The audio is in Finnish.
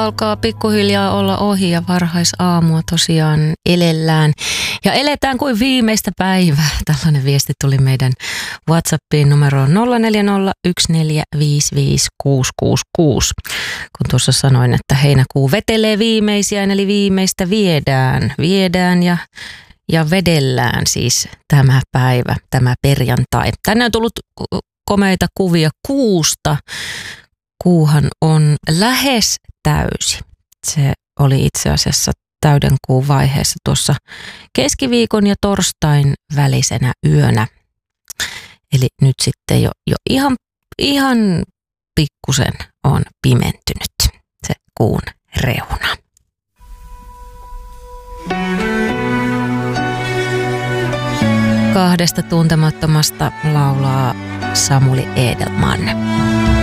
alkaa pikkuhiljaa olla ohi ja varhaisaamua tosiaan elellään. Ja eletään kuin viimeistä päivää. Tällainen viesti tuli meidän WhatsAppiin numeroon 0401455666. Kun tuossa sanoin, että heinäkuu vetelee viimeisiään, eli viimeistä viedään ja vedellään siis tämä päivä, tämä perjantai. Tänne on tullut komeita kuvia kuusta. Kuuhan on lähes täysi. Se oli itse asiassa täyden kuun vaiheessa tuossa keskiviikon ja torstain välisenä yönä. Eli nyt sitten jo ihan pikkusen on pimentynyt se kuun reuna. Kahdesta tuntemattomasta laulaa Samuli Edelman.